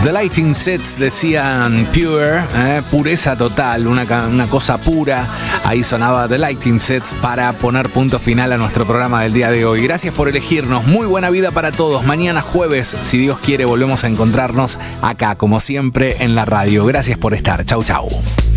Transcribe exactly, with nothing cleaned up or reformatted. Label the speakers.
Speaker 1: The Lighting Sets decían pure, eh, pureza total, una, una cosa pura. Ahí sonaba The Lighting Sets para poner punto final a nuestro programa del día de hoy. Gracias por elegirnos. Muy buena vida para todos. Mañana jueves, si Dios quiere, volvemos a encontrarnos acá, como siempre, en la radio. Gracias por estar. Chau, chau.